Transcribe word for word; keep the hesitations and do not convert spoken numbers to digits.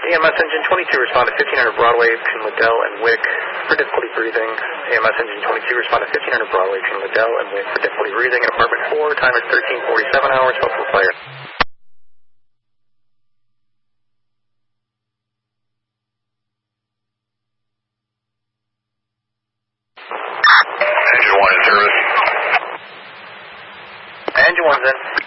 E M S engine twenty-two respond to fifteen hundred Broadway between Liddell and Wick for difficulty breathing. E M S engine twenty-two respond to fifteen hundred Broadway between Liddell and Wick for difficulty breathing in apartment four. Time is thirteen forty-seven hours. Hope for fire. Engine one in service. Engine one's in.